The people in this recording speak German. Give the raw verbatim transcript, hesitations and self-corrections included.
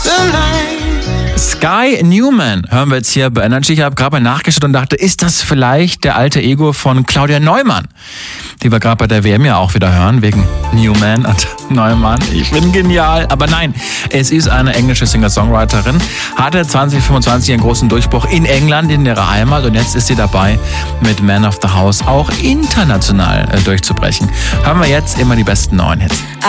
Sky Newman hören wir jetzt hier bei Energy. Ich habe gerade mal nachgeschaut und dachte, ist das vielleicht der alte Ego von Claudia Neumann, die wir gerade bei der W M ja auch wieder hören, wegen Newman und Neumann. Ich bin genial. Aber nein, es ist eine englische Singer-Songwriterin, hatte zwanzig fünfundzwanzig einen großen Durchbruch in England, in ihrer Heimat, und jetzt ist sie dabei, mit Man of the House auch international äh, durchzubrechen. Hören wir jetzt immer die besten neuen Hits.